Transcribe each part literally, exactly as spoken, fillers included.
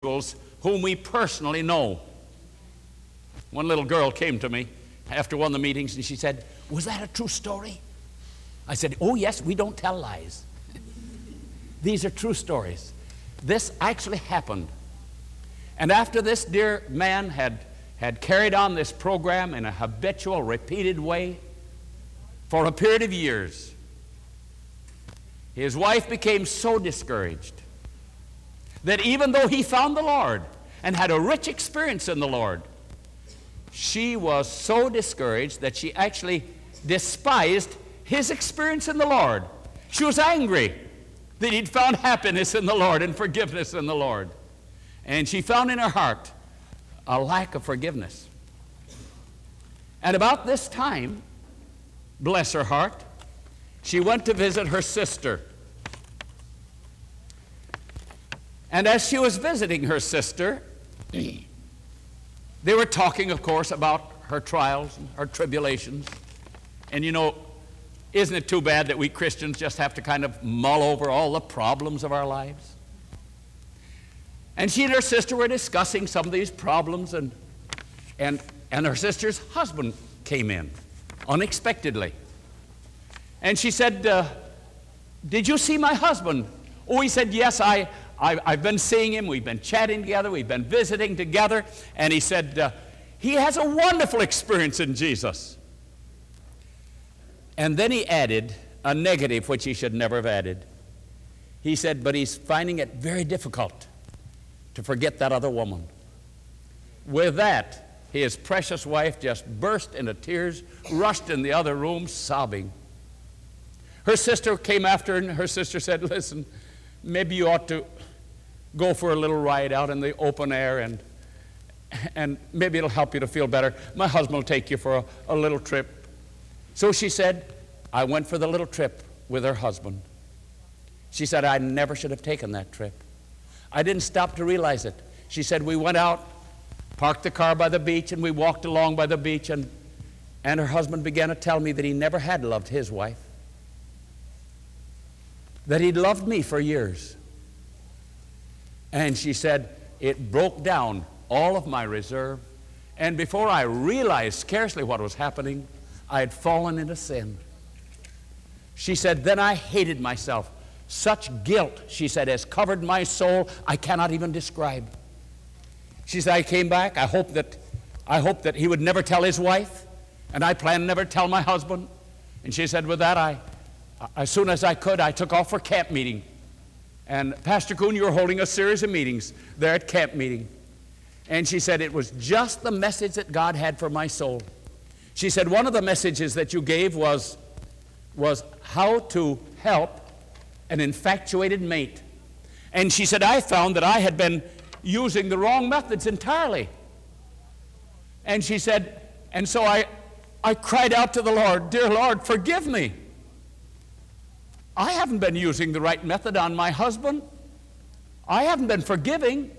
individuals whom we personally know. One little girl came to me after one of the meetings and she said, "Was that a true story?" I said, "Oh yes, we don't tell lies. These are true stories. This actually happened." And after this dear man had, had carried on this program in a habitual, repeated way for a period of years, his wife became so discouraged that even though he found the Lord and had a rich experience in the Lord, she was so discouraged that she actually despised his experience in the Lord. She was angry that he'd found happiness in the Lord and forgiveness in the Lord. And she found in her heart a lack of forgiveness. And about this time, bless her heart, she went to visit her sister. And as she was visiting her sister, they were talking, of course, about her trials and her tribulations. And you know, isn't it too bad that we Christians just have to kind of mull over all the problems of our lives? And she and her sister were discussing some of these problems, and, and, and her sister's husband came in unexpectedly. And she said, uh, "Did you see my husband?" Oh, he said, "Yes, I, I, I've been seeing him. We've been chatting together. We've been visiting together." And he said, uh, "He has a wonderful experience in Jesus." And then he added a negative, which he should never have added. He said, "But he's finding it very difficult to forget that other woman." With that, his precious wife just burst into tears, rushed in the other room, sobbing. Her sister came after her, and her sister said, "Listen, maybe you ought to go for a little ride out in the open air, and, and maybe it'll help you to feel better. My husband will take you for a, a little trip." So she said, I went for the little trip with her husband. She said, "I never should have taken that trip. I didn't stop to realize it." She said, "We went out, parked the car by the beach, and we walked along by the beach, and, and her husband began to tell me that he never had loved his wife, that he'd loved me for years." And she said, "It broke down all of my reserve, and before I realized scarcely what was happening, I had fallen into sin." She said, "Then I hated myself. Such guilt," she said, "has covered my soul I cannot even describe." She said, "I came back. I hoped that, I hoped that he would never tell his wife, and I planned never to tell my husband." And she said, with that, I, as soon as I could, I took off for camp meeting. And Pastor Kuhn, you were holding a series of meetings there at camp meeting. And she said, "It was just the message that God had for my soul." She said, "One of the messages that you gave was, was how to help an infatuated mate." And she said, "I found that I had been using the wrong methods entirely." And she said, and so I, I cried out to the Lord, "Dear Lord, forgive me. I haven't been using the right method on my husband. I haven't been forgiving.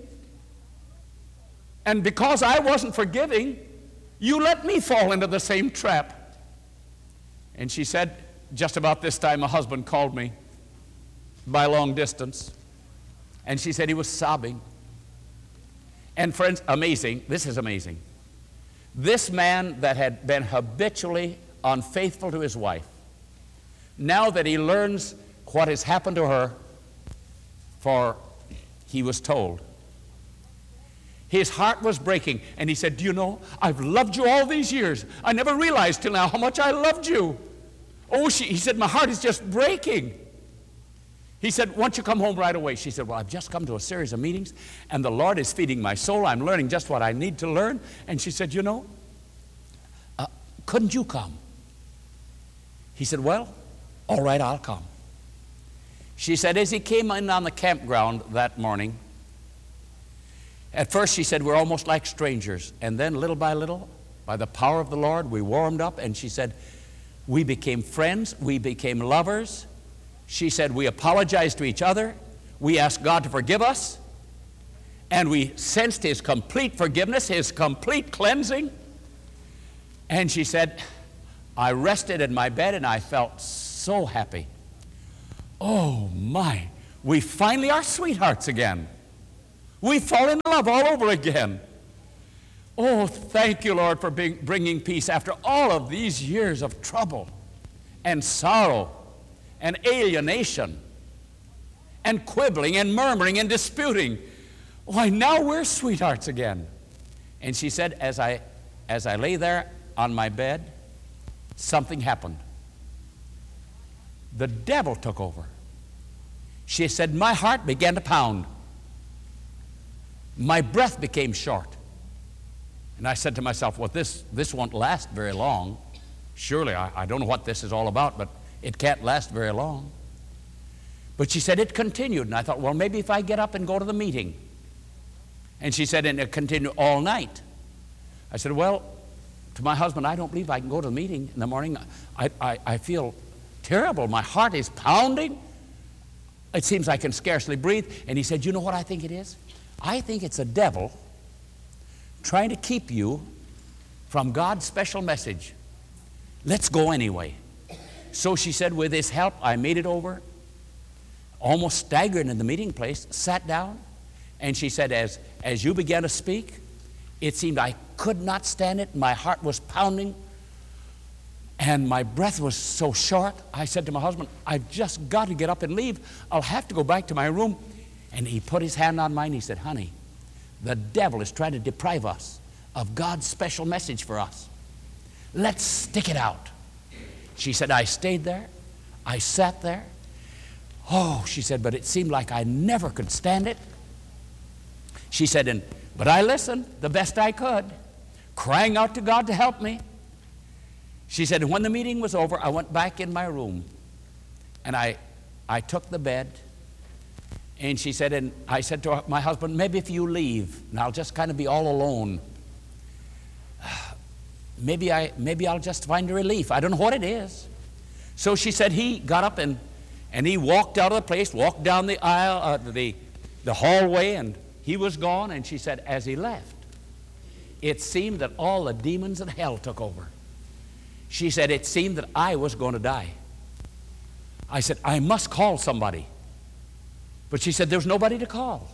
And because I wasn't forgiving, you let me fall into the same trap." And she said, just about this time, my husband called me by long distance. And she said he was sobbing. And friends, amazing, this is amazing. This man that had been habitually unfaithful to his wife, now that he learns what has happened to her, for he was told, his heart was breaking. And he said, "Do you know, I've loved you all these years. I never realized till now how much I loved you." Oh, she, he said, "My heart is just breaking." He said, "Why don't you come home right away?" She said, "Well, I've just come to a series of meetings, and the Lord is feeding my soul. I'm learning just what I need to learn." And she said, "You know, uh, couldn't you come?" He said, "Well, all right, I'll come." She said, as he came in on the campground that morning, at first she said, we're almost like strangers. And then little by little, by the power of the Lord, we warmed up. And she said, we became friends. We became lovers. She said, we apologized to each other. We asked God to forgive us. And we sensed His complete forgiveness, His complete cleansing. And she said, I rested in my bed and I felt so happy. Oh my, we finally are sweethearts again. We fall in love all over again. Oh, thank you, Lord, for being, bringing peace after all of these years of trouble and sorrow and alienation and quibbling and murmuring and disputing. Why, now we're sweethearts again. And she said, as I, as I lay there on my bed, something happened. The devil took over. She said, my heart began to pound. My breath became short. And I said to myself, well, this, this won't last very long. Surely, I, I don't know what this is all about, but it can't last very long. But she said it continued, and I thought, well, maybe if I get up and go to the meeting. And she said, and it continued all night. I said, well, to my husband, I don't believe I can go to the meeting in the morning. I, I, I feel terrible. My heart is pounding. It seems I can scarcely breathe. And he said, you know what I think it is? I think it's a devil trying to keep you from God's special message. Let's go anyway. So she said, with his help, I made it over, almost staggered in the meeting place, sat down, and she said, as, as you began to speak, it seemed I could not stand it. My heart was pounding, and my breath was so short. I said to my husband, I've just got to get up and leave. I'll have to go back to my room. And he put his hand on mine. He said, honey, the devil is trying to deprive us of God's special message for us. Let's stick it out. She said, I stayed there. I sat there. Oh, she said, but it seemed like I never could stand it. She said, and, but I listened the best I could, crying out to God to help me. She said, when the meeting was over, I went back in my room, and I, I took the bed. And she said, and I said to her, my husband, maybe if you leave, and I'll just kind of be all alone. Maybe, I, maybe I'll just find a relief. I don't know what it is. So she said he got up and, and he walked out of the place, walked down the aisle, uh, the, the hallway, and he was gone. And she said, as he left, it seemed that all the demons in hell took over. She said, it seemed that I was going to die. I said, I must call somebody. But she said, there's nobody to call.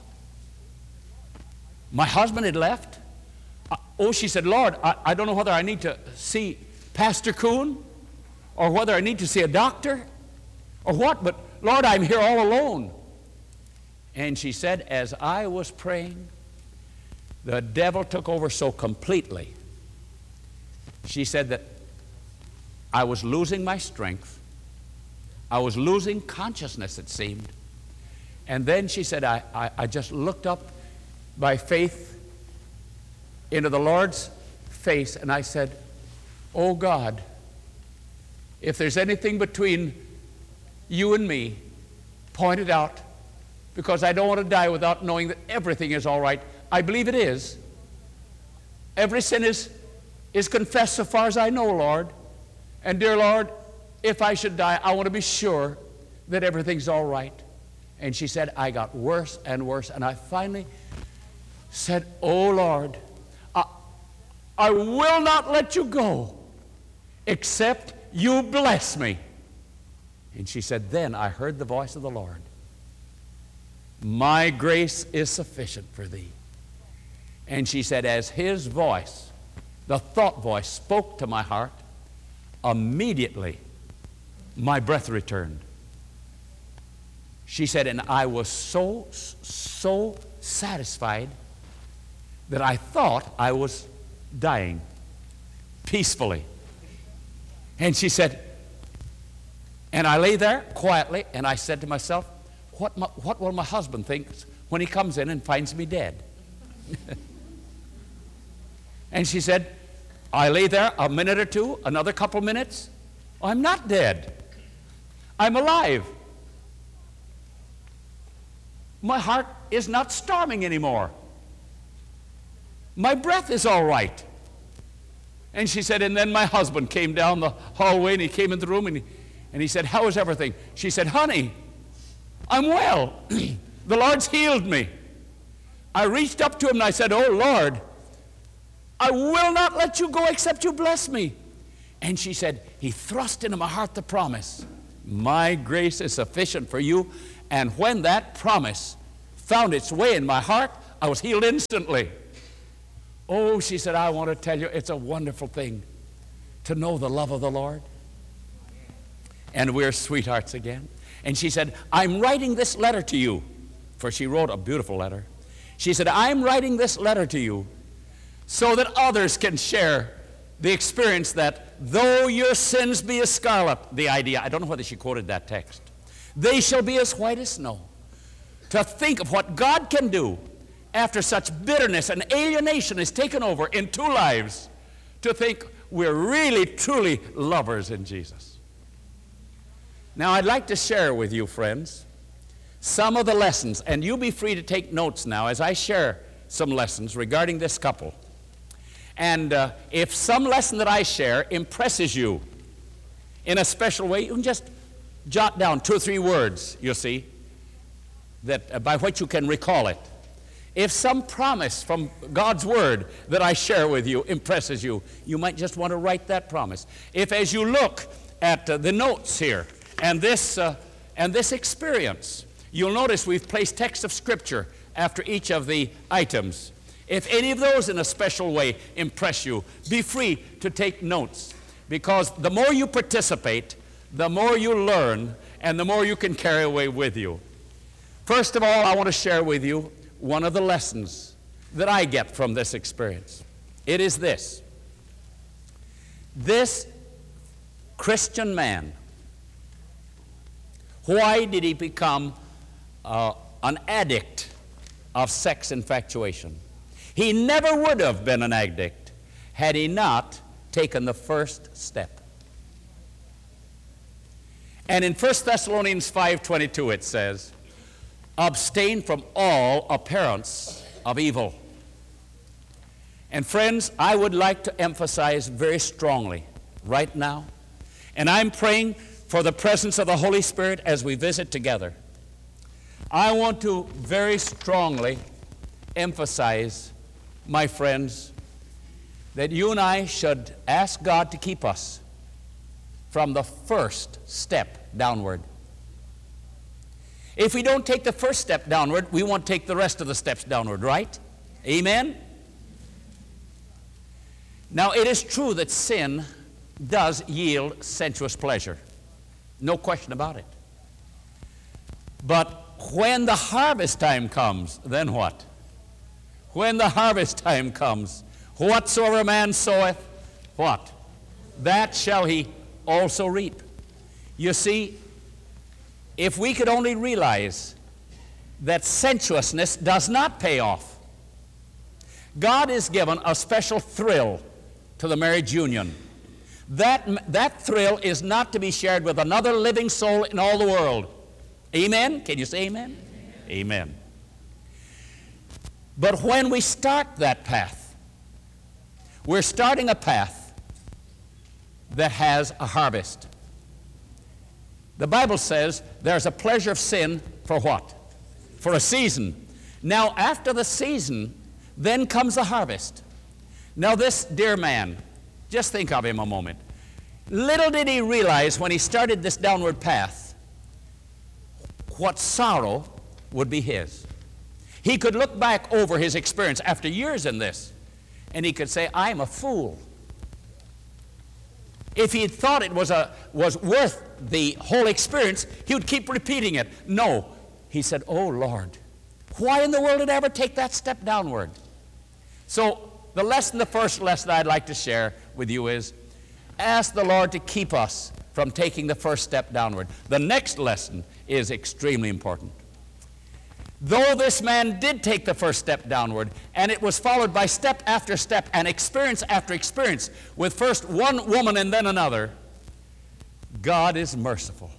My husband had left. Uh, oh, she said, Lord, I, I don't know whether I need to see Pastor Kuhn or whether I need to see a doctor or what, but Lord, I'm here all alone. And she said, as I was praying, the devil took over so completely. She said that I was losing my strength. I was losing consciousness, it seemed. And then she said, I, I, I just looked up by faith into the Lord's face, and I said, oh God, if there's anything between you and me, point it out, because I don't want to die without knowing that everything is all right. I believe it is. Every sin is, is confessed so far as I know, Lord. And dear Lord, if I should die, I want to be sure that everything's all right. And she said, I got worse and worse. And I finally said, oh, Lord, I, I will not let you go except you bless me. And she said, then I heard the voice of the Lord. My grace is sufficient for thee. And she said, as his voice, the thought voice, spoke to my heart, immediately my breath returned. She said, and I was so, so satisfied that I thought I was dying peacefully. And she said, and I lay there quietly, and I said to myself, what, my, what will my husband think when he comes in and finds me dead? And she said, I lay there a minute or two, another couple minutes. I'm not dead. I'm alive. My heart is not storming anymore. My breath is all right. And she said, and then my husband came down the hallway, and he came in the room, and he, and he said, how is everything? She said, honey, I'm well. The Lord's healed me. I reached up to him and I said, oh Lord, I will not let you go except you bless me. And she said, he thrust into my heart the promise, my grace is sufficient for you. And when that promise found its way in my heart, I was healed instantly. Oh, she said, I want to tell you, it's a wonderful thing to know the love of the Lord. And we're sweethearts again. And she said, I'm writing this letter to you. For she wrote a beautiful letter. She said, I'm writing this letter to you so that others can share the experience that though your sins be as scarlet, the idea, I don't know whether she quoted that text, they shall be as white as snow. To think of what God can do after such bitterness and alienation has taken over in two lives, to think we're really, truly lovers in Jesus. Now, I'd like to share with you, friends, some of the lessons, and you be free to take notes now as I share some lessons regarding this couple. And uh, if some lesson that I share impresses you in a special way, you can just jot down two or three words, you see, that uh, by which you can recall it. If some promise from God's Word that I share with you impresses you, you might just want to write that promise. If as you look at uh, the notes here and this, uh, and this experience, you'll notice we've placed texts of Scripture after each of the items. If any of those in a special way impress you, be free to take notes, because the more you participate, the more you learn, and the more you can carry away with you. First of all, I want to share with you one of the lessons that I get from this experience. It is this. This Christian man, why did he become uh, an addict of sex infatuation? He never would have been an addict had he not taken the first step. And in First Thessalonians five twenty-two it says, abstain from all appearance of evil. And friends, I would like to emphasize very strongly right now, and I'm praying for the presence of the Holy Spirit as we visit together. I want to very strongly emphasize, my friends, that you and I should ask God to keep us from the first step downward. If we don't take the first step downward, we won't take the rest of the steps downward, right? Amen? Now, it is true that sin does yield sensuous pleasure. No question about it. But when the harvest time comes, then what? When the harvest time comes, whatsoever a man soweth, what? That shall he also reap. You see, if we could only realize that sensuousness does not pay off. God is given a special thrill to the marriage union. That, that thrill is not to be shared with another living soul in all the world. Amen? Can you say amen? Amen. Amen. But when we start that path, we're starting a path that has a harvest. The Bible says there's a pleasure of sin for what? For a season. Now, after the season, then comes the harvest. Now, this dear man, just think of him a moment. Little did he realize when he started this downward path what sorrow would be his. He could look back over his experience after years in this, and he could say, I'm a fool. If he had thought it was, a, was worth the whole experience, he would keep repeating it. No. He said, oh, Lord, why in the world did I ever take that step downward? So the lesson, the first lesson I'd like to share with you is, ask the Lord to keep us from taking the first step downward. The next lesson is extremely important. Though this man did take the first step downward, and it was followed by step after step and experience after experience with first one woman and then another, God is merciful.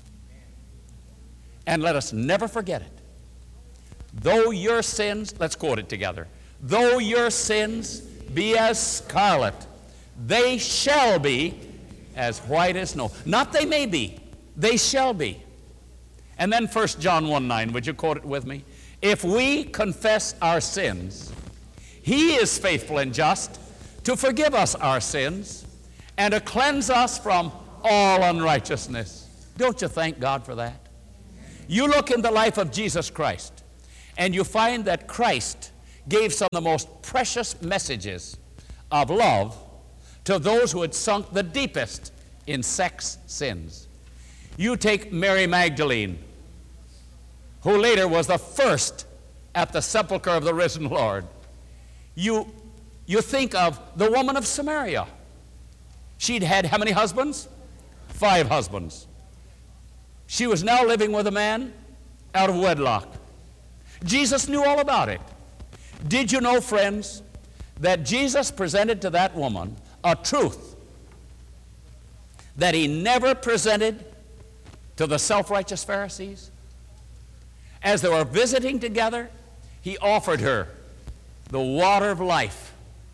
And let us never forget it. Though your sins, let's quote it together, though your sins be as scarlet, they shall be as white as snow. Not they may be, they shall be. And then First John one nine, would you quote it with me? If we confess our sins, he is faithful and just to forgive us our sins and to cleanse us from all unrighteousness. Don't you thank God for that? You look in the life of Jesus Christ, And you find that Christ gave some of the most precious messages of love to those who had sunk the deepest in sex sins. You take Mary Magdalene, who later was the first at the sepulchre of the risen Lord. You, you think of the woman of Samaria. She'd had how many husbands? Five husbands. She was now living with a man out of wedlock. Jesus knew all about it. Did you know, friends, that Jesus presented to that woman a truth that he never presented to the self-righteous Pharisees? As they were visiting together, he offered her the water of life.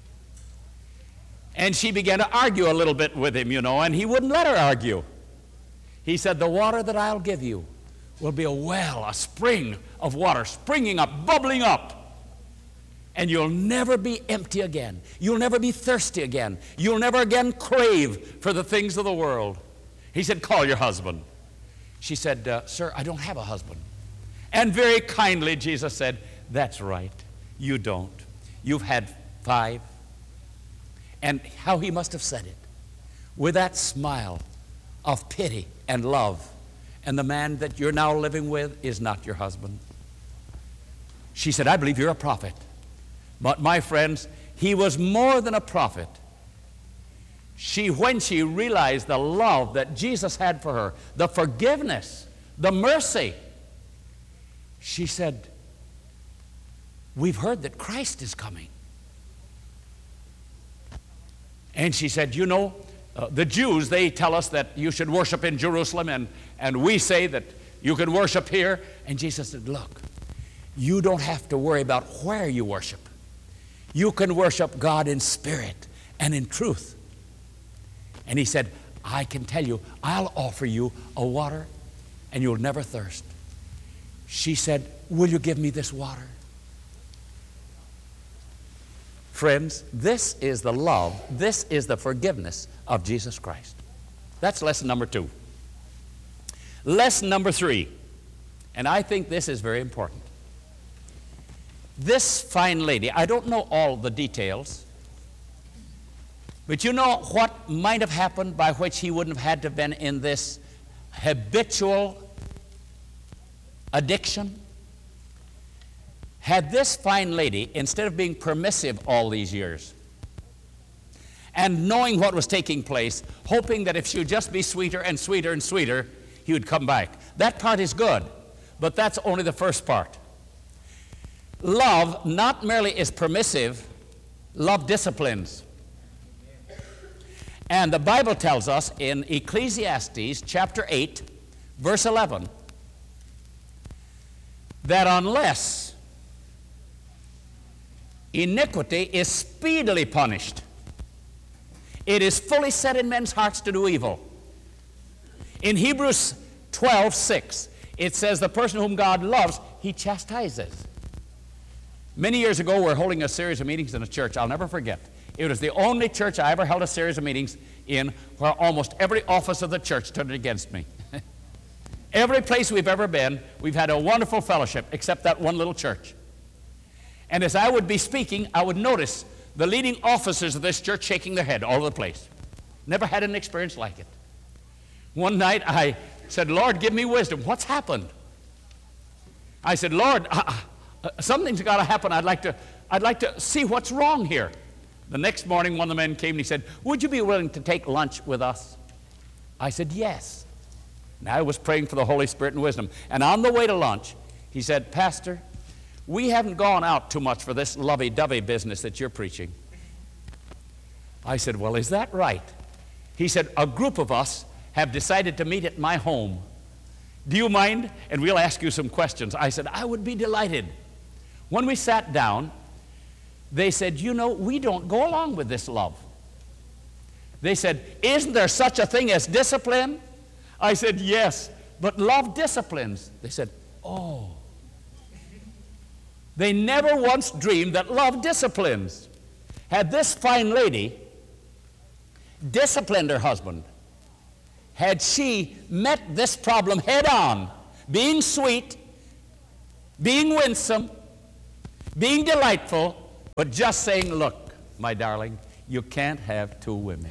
And she began to argue a little bit with him, you know, and he wouldn't let her argue. He said, the water that I'll give you will be a well, a spring of water, springing up, bubbling up. And you'll never be empty again. You'll never be thirsty again. You'll never again crave for the things of the world. He said, call your husband. She said, uh, sir, I don't have a husband. And very kindly, Jesus said, that's right, you don't. You've had five. And how he must have said it, with that smile of pity and love. And the man that you're now living with is not your husband. She said, I believe you're a prophet. But my friends, he was more than a prophet. She, when she realized the love that Jesus had for her, the forgiveness, the mercy, she said, we've heard that Christ is coming. And she said, you know, uh, the Jews, they tell us that you should worship in Jerusalem, and, and we say that you can worship here. And Jesus said, look, you don't have to worry about where you worship. You can worship God in spirit and in truth. And he said, I can tell you, I'll offer you a water and you'll never thirst. She said, will you give me this water? Friends, this is the love, this is the forgiveness of Jesus Christ. That's lesson number two. Lesson number three, and I think this is very important. This fine lady, I don't know all the details, but you know what might have happened by which he wouldn't have had to have been in this habitual addiction? Had this fine lady, instead of being permissive all these years and knowing what was taking place, hoping that if she would just be sweeter and sweeter and sweeter, he would come back. That part is good, but that's only the first part. Love not merely is permissive, love disciplines. And the Bible tells us in Ecclesiastes chapter eight, verse eleven, that unless iniquity is speedily punished, it is fully set in men's hearts to do evil. In Hebrews twelve, six, it says the person whom God loves, he chastises. Many years ago, we were holding a series of meetings in a church I'll never forget. It was the only church I ever held a series of meetings in where almost every office of the church turned against me. Every place we've ever been, we've had a wonderful fellowship, except that one little church. And as I would be speaking, I would notice the leading officers of this church shaking their head all over the place. Never had an experience like it. One night I said, Lord, give me wisdom. What's happened? I said, Lord, uh, uh, something's got to happen. I'd like to, I'd like to see what's wrong here. The next morning, one of the men came and he said, would you be willing to take lunch with us? I said, yes. And I was praying for the Holy Spirit and wisdom. And on the way to lunch, he said, Pastor, we haven't gone out too much for this lovey-dovey business that you're preaching. I said, well, is that right? He said, a group of us have decided to meet at my home. Do you mind? And we'll ask you some questions. I said, I would be delighted. When we sat down, they said, you know, we don't go along with this love. They said, isn't there such a thing as discipline? I said, yes, but love disciplines. They said, oh. They never once dreamed that love disciplines. Had this fine lady disciplined her husband, had she met this problem head on, being sweet being winsome, being delightful, but just saying, look, my darling, you can't have two women.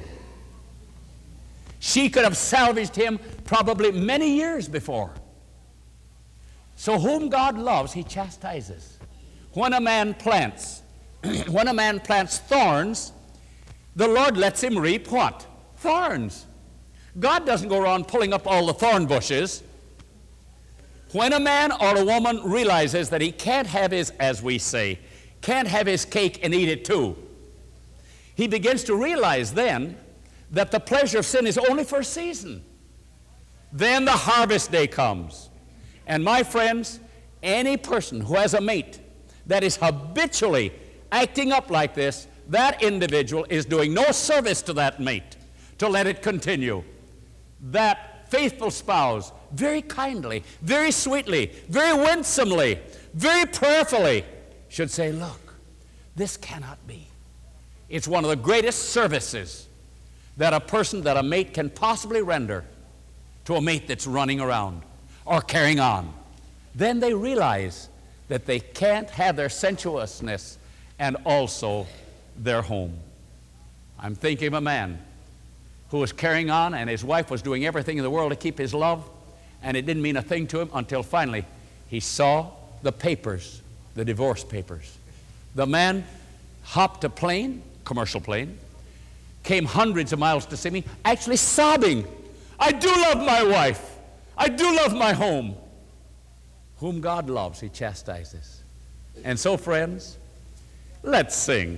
She could have salvaged him probably many years before. So whom God loves, he chastises. When a man plants, when a man plants thorns, the Lord lets him reap what? Thorns. God doesn't go around pulling up all the thorn bushes. When a man or a woman realizes that he can't have his, as we say, can't have his cake and eat it too, he begins to realize then that the pleasure of sin is only for a season. Then the harvest day comes. And my friends, any person who has a mate that is habitually acting up like this, that individual is doing no service to that mate to let it continue. That faithful spouse, very kindly, very sweetly, very winsomely, very prayerfully, should say, look, this cannot be. It's one of the greatest services that a person, that a mate can possibly render to a mate that's running around or carrying on. Then they realize that they can't have their sensuousness and also their home. I'm thinking of a man who was carrying on, and his wife was doing everything in the world to keep his love, and it didn't mean a thing to him until finally he saw the papers, the divorce papers. The man hopped a plane, commercial plane, came hundreds of miles to see me, actually sobbing. I do love my wife. I do love my home. Whom God loves, he chastises. And so, friends, let's sing.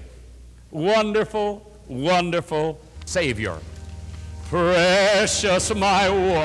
Wonderful, wonderful Savior. Precious my one.